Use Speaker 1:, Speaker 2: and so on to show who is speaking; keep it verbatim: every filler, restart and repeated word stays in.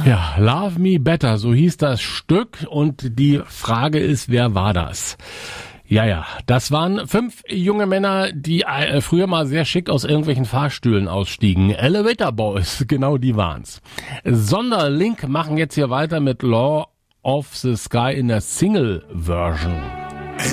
Speaker 1: Ja, Love Me Better, so hieß das Stück und die Frage ist, wer war das? Ja, ja, das waren fünf junge Männer, die äh, früher mal sehr schick aus irgendwelchen Fahrstühlen ausstiegen. Elevator Boys, genau die waren's. Sonderlink machen jetzt hier weiter mit Law of the Sky in der Single-Version.